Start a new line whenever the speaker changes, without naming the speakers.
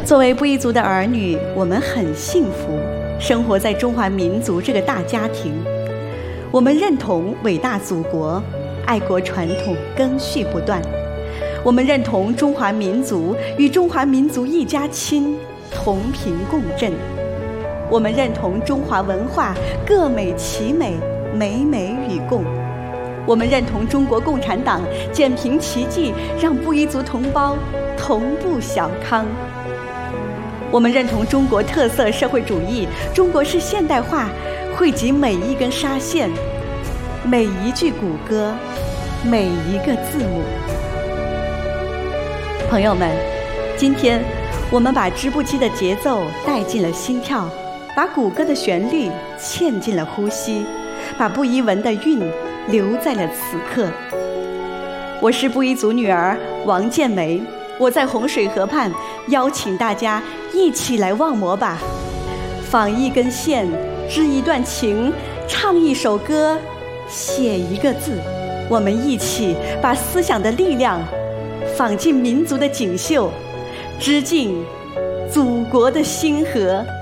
作为布依族的儿女，我们很幸福，生活在中华民族这个大家庭。我们认同伟大祖国，爱国传统根续不断。我们认同中华民族与中华民族一家亲，同频共振。我们认同中华文化各美其美，美美与共。我们认同中国共产党建平奇迹，让布依族同胞同步小康。我们认同中国特色社会主义，中国式现代化汇集每一根纱线，每一句古歌，每一个字母。朋友们，今天我们把织布机的节奏带进了心跳，把古歌的旋律嵌进了呼吸，把布依文的韵留在了此刻。我是布依族女儿王建梅，我在洪水河畔邀请大家一起来望摩吧，纺一根线，织一段情，唱一首歌，写一个字。我们一起把思想的力量放进民族的锦绣，织进祖国的星河。